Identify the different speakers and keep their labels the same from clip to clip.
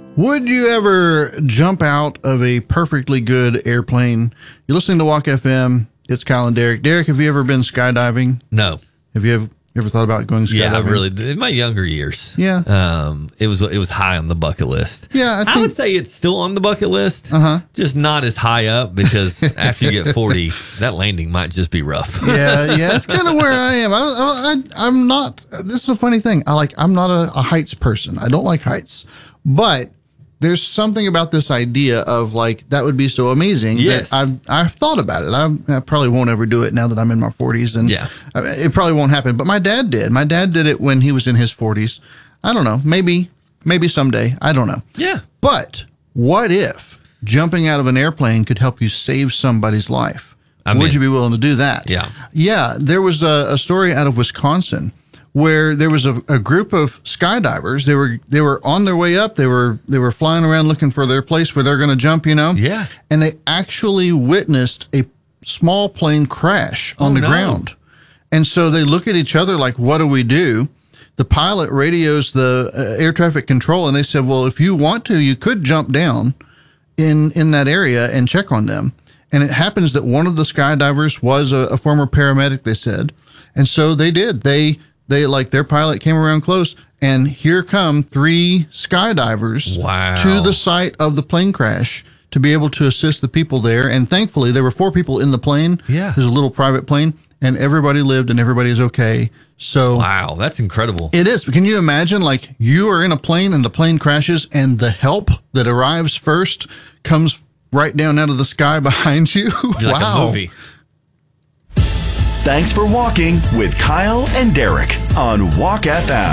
Speaker 1: Would you ever jump out of a perfectly good airplane? You're listening to Walk FM. It's Kyle and Derek. Derek, have you ever been skydiving?
Speaker 2: No.
Speaker 1: Have you ever thought about going skydiving?
Speaker 2: Yeah, I really did. In my younger years.
Speaker 1: Yeah.
Speaker 2: It was high on the bucket list.
Speaker 1: Yeah,
Speaker 2: I would say it's still on the bucket list. Just not as high up because after you get 40, that landing might just be rough.
Speaker 1: Yeah, it's kind of where I am. I'm not. This is a funny thing. I'm not a heights person. I don't like heights, but there's something about this idea of like, that would be so amazing that I've thought about it. I probably won't ever do it now that I'm in my 40s, and it probably won't happen. But my dad did. My dad did it when he was in his 40s. I don't know. Maybe someday. I don't know.
Speaker 2: Yeah.
Speaker 1: But what if jumping out of an airplane could help you save somebody's life? Would you be willing to do that?
Speaker 2: Yeah.
Speaker 1: Yeah. There was a story out of Wisconsin where there was a group of skydivers. They were on their way up. They were flying around looking for their place where they're going to jump,
Speaker 2: Yeah.
Speaker 1: And they actually witnessed a small plane crash on the ground. And so they look at each other like, what do we do? The pilot radios the air traffic control, and they said, well, if you want to, you could jump down in that area and check on them. And it happens that one of the skydivers was a former paramedic, they said. And so they did. They like, their pilot came around close, and here come 3 skydivers to the site of the plane crash to be able to assist the people there. And thankfully, there were 4 people in the plane.
Speaker 2: Yeah.
Speaker 1: There's a little private plane, and everybody lived and everybody is okay. So
Speaker 2: wow, that's incredible.
Speaker 1: It is. Can you imagine, like, you are in a plane and the plane crashes and the help that arrives first comes right down out of the sky behind you?
Speaker 2: Like a movie.
Speaker 3: Thanks for walking with Kyle and Derek on Walk FM.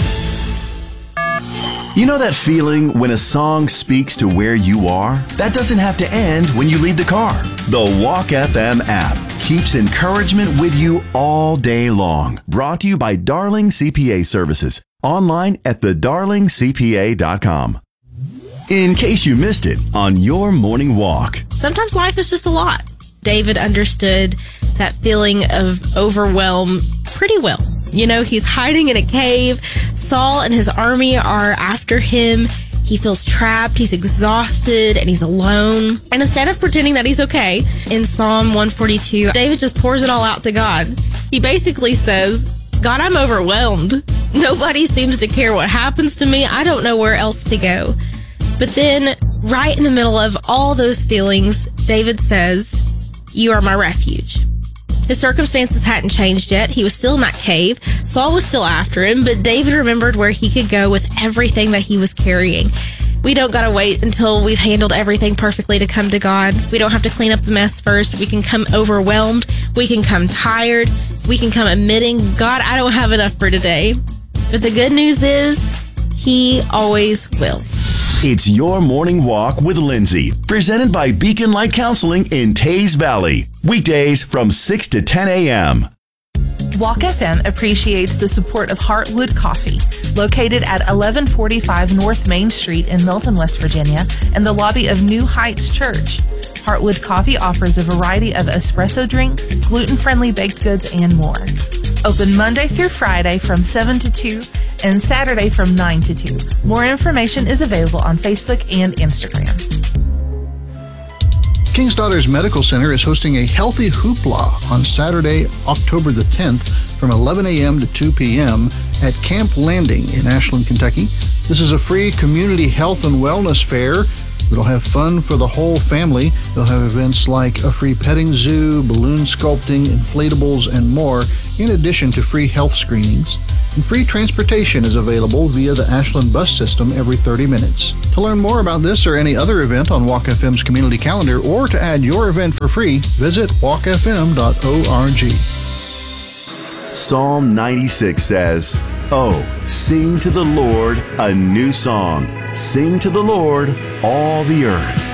Speaker 3: You know that feeling when a song speaks to where you are? That doesn't have to end when you leave the car. The Walk FM app keeps encouragement with you all day long. Brought to you by Darling CPA Services. Online at thedarlingcpa.com. In case you missed it on your morning walk.
Speaker 4: Sometimes life is just a lot. David understood that feeling of overwhelm pretty well. You know, he's hiding in a cave. Saul and his army are after him. He feels trapped, he's exhausted, and he's alone. And instead of pretending that he's okay, in Psalm 142, David just pours it all out to God. He basically says, God, I'm overwhelmed. Nobody seems to care what happens to me. I don't know where else to go. But then, right in the middle of all those feelings, David says, you are my refuge. His circumstances hadn't changed yet. He was still in that cave. Saul was still after him, but David remembered where he could go with everything that he was carrying. We don't gotta wait until we've handled everything perfectly to come to God. We don't have to clean up the mess first. We can come overwhelmed. We can come tired. We can come admitting, God, I don't have enough for today. But the good news is, He always will.
Speaker 3: It's Your Morning Walk with Lindsay, presented by Beacon Light Counseling in Taze Valley. Weekdays from 6 to 10 a.m.
Speaker 5: Walk FM appreciates the support of Heartwood Coffee, located at 1145 North Main Street in Milton, West Virginia, and the lobby of New Heights Church. Heartwood Coffee offers a variety of espresso drinks, gluten-friendly baked goods, and more. Open Monday through Friday from 7 to 2 and Saturday from 9 to 2. More information is available on Facebook and Instagram.
Speaker 1: King's Daughters Medical Center is hosting a Healthy Hoopla on Saturday, October the 10th from 11 a.m. to 2 p.m. at Camp Landing in Ashland, Kentucky. This is a free community health and wellness fair. It'll have fun for the whole family. They'll have events like a free petting zoo, balloon sculpting, inflatables, and more, in addition to free health screenings. And free transportation is available via the Ashland bus system every 30 minutes. To learn more about this or any other event on Walk FM's community calendar, or to add your event for free, visit walkfm.org.
Speaker 3: Psalm 96 says, "Oh, sing to the Lord a new song. Sing to the Lord, all the earth.